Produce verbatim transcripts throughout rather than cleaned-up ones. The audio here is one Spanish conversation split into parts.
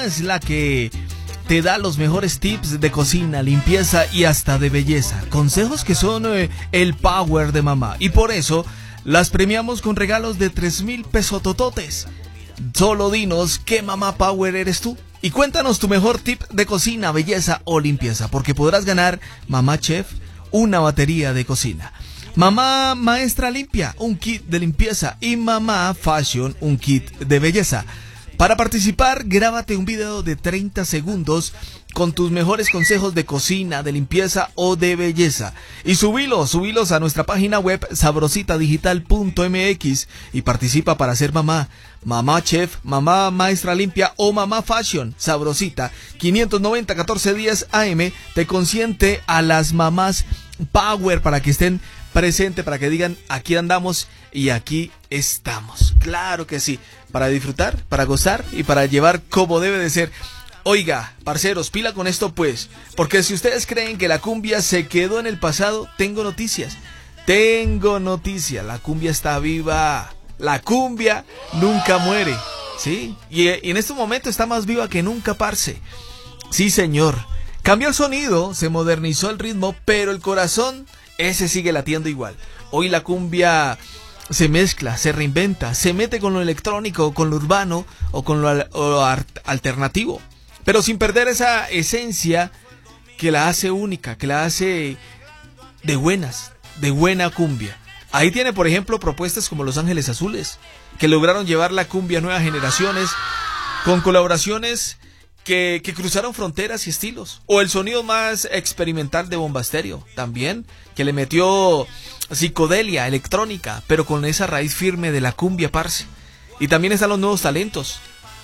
es la que te da los mejores tips de cocina, limpieza y hasta de belleza. Consejos que son eh, el power de mamá. Y por eso las premiamos con regalos de tres mil pesos tototes. Solo dinos qué mamá power eres tú. Y cuéntanos tu mejor tip de cocina, belleza o limpieza. Porque podrás ganar Mamá Chef, una batería de cocina. Mamá Maestra Limpia, un kit de limpieza. Y Mamá Fashion, un kit de belleza. Para participar, grábate un video de treinta segundos con tus mejores consejos de cocina, de limpieza o de belleza. Y subilo, subilos a nuestra página web sabrosita digital punto m x y participa para ser mamá, mamá chef, mamá maestra limpia o mamá fashion. Sabrosita, quinientos noventa catorce diez A M te consiente a las mamás power para que estén presentes, para que digan aquí andamos y aquí estamos. Claro que sí, para disfrutar, para gozar y para llevar como debe de ser. Oiga, parceros, pila con esto pues, porque si ustedes creen que la cumbia se quedó en el pasado, tengo noticias, tengo noticias, la cumbia está viva, la cumbia nunca muere, ¿sí? Y, y en este momento está más viva que nunca, parce. Sí, señor, cambió el sonido, se modernizó el ritmo, pero el corazón, ese sigue latiendo igual. Hoy la cumbia se mezcla, se reinventa, se mete con lo electrónico, con lo urbano o con lo, al, o alternativo. Pero sin perder esa esencia que la hace única, que la hace de buenas, de buena cumbia. Ahí tiene, por ejemplo, propuestas como Los Ángeles Azules, que lograron llevar la cumbia a nuevas generaciones con colaboraciones que, que cruzaron fronteras y estilos. O el sonido más experimental de Bomba Estéreo, también, que le metió psicodelia, electrónica, pero con esa raíz firme de la cumbia, parce. Y también están los nuevos talentos.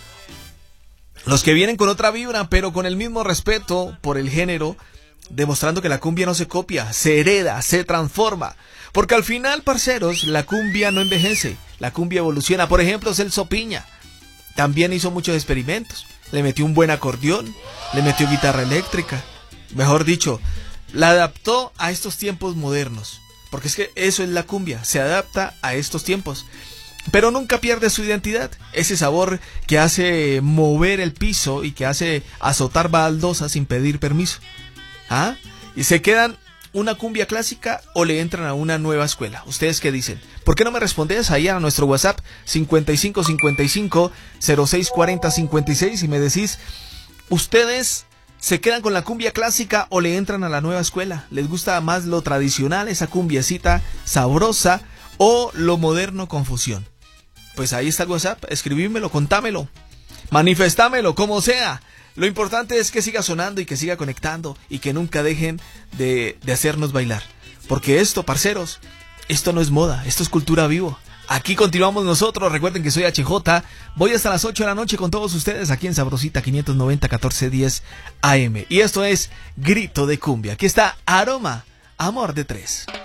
Los que vienen con otra vibra, pero con el mismo respeto por el género, demostrando que la cumbia no se copia, se hereda, se transforma. Porque al final, parceros, la cumbia no envejece, la cumbia evoluciona. Por ejemplo, Celso Piña también hizo muchos experimentos. Le metió un buen acordeón, le metió guitarra eléctrica. Mejor dicho, la adaptó a estos tiempos modernos. Porque es que eso es la cumbia, se adapta a estos tiempos. Pero nunca pierde su identidad, ese sabor que hace mover el piso y que hace azotar baldosas sin pedir permiso. ¿Ah? Y se quedan una cumbia clásica o le entran a una nueva escuela. ¿Ustedes qué dicen? ¿Por qué no me respondes ahí a nuestro WhatsApp cincuenta y cinco cincuenta y cinco cero seis cuarenta cincuenta y seis y me decís, ¿ustedes se quedan con la cumbia clásica o le entran a la nueva escuela? ¿Les gusta más lo tradicional, esa cumbiecita sabrosa, o lo moderno con fusión? Pues ahí está el WhatsApp, escribímelo, contámelo, manifestámelo, como sea. Lo importante es que siga sonando y que siga conectando y que nunca dejen de, de hacernos bailar. Porque esto, parceros, esto no es moda, esto es cultura vivo. Aquí continuamos nosotros, recuerden que soy H J, voy hasta las ocho de la noche con todos ustedes aquí en Sabrosita quinientos noventa catorce diez A M. Y esto es Grito de Cumbia, aquí está Aroma, Amor de Tres.